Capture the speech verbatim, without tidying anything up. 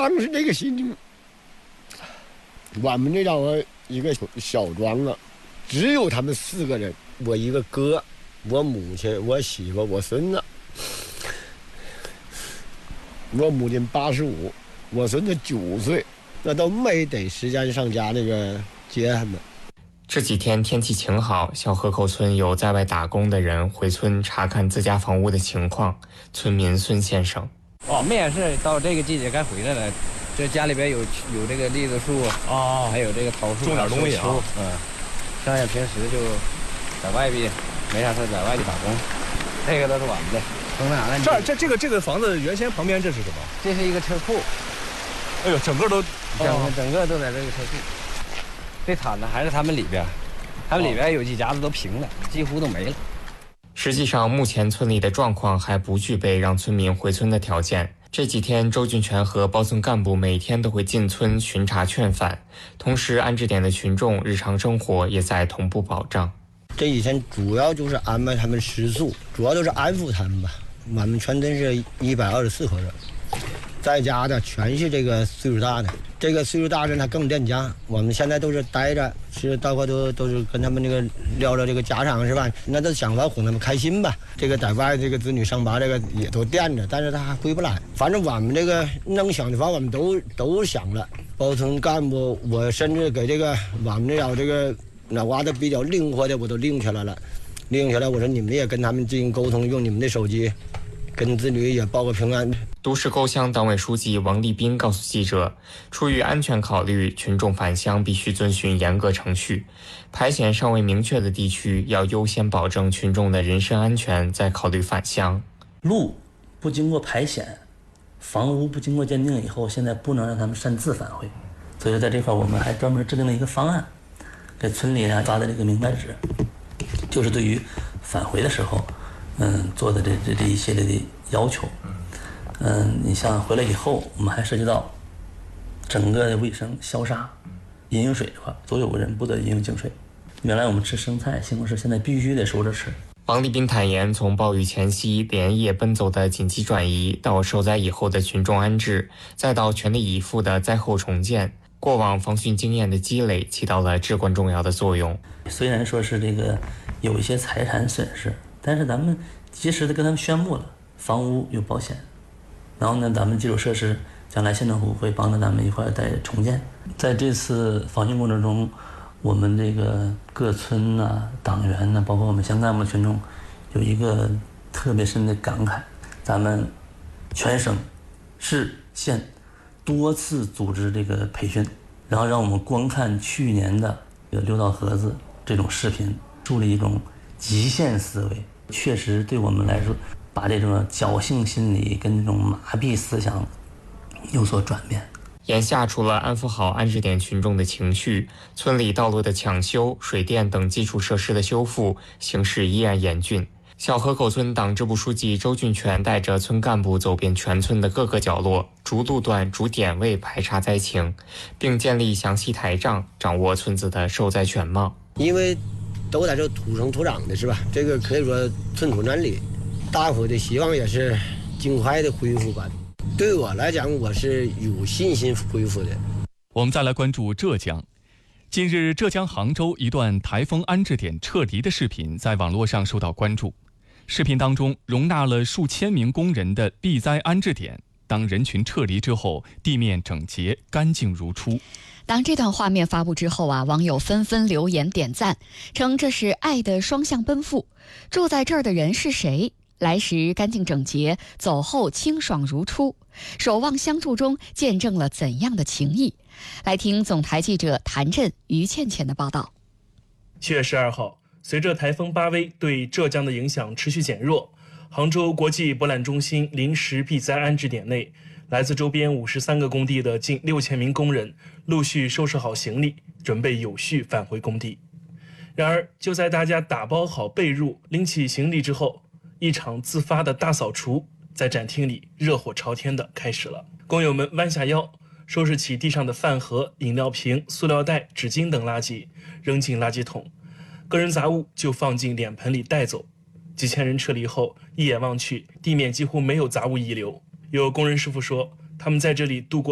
当时这个心情，我们这叫一个小庄啊，只有他们四个人，我一个哥，我母亲，我媳妇，我孙子。我母亲八十五，我孙子九岁，那都没得时间上家那个接他们。 这几天天气晴好，小河口村有在外打工的人回村查看自家房屋的情况。村民孙先生： 我们也是到这个季节该回来了，这家里边有有这个栗子树啊，还有这个桃树， 种点东西啊。 嗯，剩下平时就在外边没啥事，在外地打工。这个都是我们的。 这儿这这个这个房子原先旁边这是什么？ 这是一个车库。 哎呦，整个都整个整个都在这个车库。最惨的还是他们里边，他们里边有几家子都平了，几乎都没了。 实际上，目前村里的状况还不具备让村民回村的条件。这几天，周俊全和包村干部每天都会进村巡查劝返，同时安置点的群众日常生活也在同步保障。 这几天主要就是安排他们食宿，主要就是安抚他们吧。我们全村是一百二十四口人，在家的全是这个岁数大的，这个岁数大的他更恋家。我们现在都是待着，是到块都都是跟他们这个聊聊这个家常是吧？那都想法哄他们开心吧。这个在外这个子女上班这个也都惦着，但是他还回不来。反正我们这个能想的法我们都都想了。包村干部，我甚至给这个我们这要这个脑瓜子比较灵活的，我都拎起来了。拎起来，我说你们也跟他们进行沟通，用你们的手机，跟子女也报个平安。 都市沟乡党委书记王立斌告诉记者，出于安全考虑，群众返乡必须遵循严格程序。排险尚未明确的地区，要优先保证群众的人身安全，再考虑返乡。 路不经过排险，房屋不经过鉴定以后，现在不能让他们擅自返回。所以在这块，我们还专门制定了一个方案，给村里啊发的这个明白纸。就是对于返回的时候，嗯，做的这这这一系列的要求，嗯，你像回来以后，我们还涉及到整个的卫生、消杀、饮用水这块，所有人不得饮用净水。原来我们吃生菜、西红柿，现在必须得熟着吃。 王立斌坦言，从暴雨前夕连夜奔走的紧急转移，到受灾以后的群众安置，再到全力以赴的灾后重建，过往防汛经验的积累起到了至关重要的作用。 虽然说是这个有一些财产损失，但是咱们及时的跟他们宣布了，房屋有保险，然后呢，咱们基础设施将来县政府会帮着咱们一块儿再重建。在这次防汛过程中，我们这个各村呐、党员呐，包括我们乡干部群众，有一个特别深的感慨：咱们全省市县多次组织这个培训，然后让我们观看去年的六道河子这种视频，树立一种极限思维，确实对我们来说，把这种侥幸心理跟这种麻痹思想有所转变。 眼下，除了安抚好安置点群众的情绪，村里道路的抢修、水电等基础设施的修复形势依然严峻。小河口村党支部书记周俊全带着村干部走遍全村的各个角落，逐路段、逐点位排查灾情，并建立详细台账，掌握村子的受灾全貌。 因为都在这土生土长的是吧？这个可以说寸土难里，大伙的希望也是尽快的恢复吧。对我来讲，我是有信心恢复的。 我们再来关注浙江。近日，浙江杭州一段台风安置点撤离的视频在网络上受到关注。视频当中容纳了数千名工人的避灾安置点，当人群撤离之后，地面整洁干净如初。 当这段画面发布之后啊，网友纷纷留言点赞，称这是爱的双向奔赴。住在这儿的人是谁？来时干净整洁，走后清爽如初，守望相助中见证了怎样的情谊？来听总台记者谭震、于倩倩的报道。 七月十二号，随着台风巴威对浙江的影响持续减弱，杭州国际博览中心临时避灾安置点内，来自周边五十三个工地的近六千名工人陆续收拾好行李，准备有序返回工地。然而，就在大家打包好被褥、拎起行李之后，一场自发的大扫除在展厅里热火朝天的开始了。工友们弯下腰，收拾起地上的饭盒、饮料瓶、塑料袋、纸巾等垃圾，扔进垃圾桶，个人杂物就放进脸盆里带走。几千人撤离后，一眼望去，地面几乎没有杂物遗留。有工人师傅说，他们在这里度过